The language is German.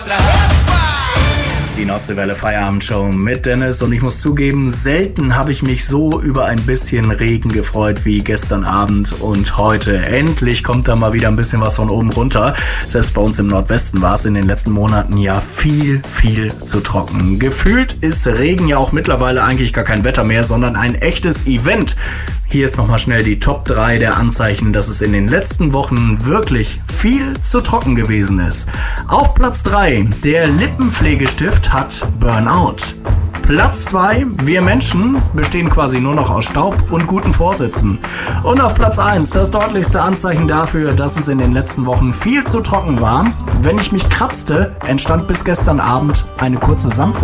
Die Nordseewelle Feierabendshow mit Dennis und ich muss zugeben, selten habe ich mich so über ein bisschen Regen gefreut wie gestern Abend und heute. Endlich kommt da mal wieder ein bisschen was von oben runter. Selbst bei uns im Nordwesten war es in den letzten Monaten ja viel zu trocken. Gefühlt ist Regen ja auch mittlerweile eigentlich gar kein Wetter mehr, sondern ein echtes Event. Hier ist nochmal schnell die Top 3 der Anzeichen, dass es in den letzten Wochen wirklich viel zu trocken gewesen ist. Auf Platz 3, der Lippenpflegestift hat Burnout. Platz 2, wir Menschen bestehen quasi nur noch aus Staub und guten Vorsätzen. Und auf Platz 1, das deutlichste Anzeichen dafür, dass es in den letzten Wochen viel zu trocken war. Wenn ich mich kratzte, entstand bis gestern Abend eine kurze Samtwolke.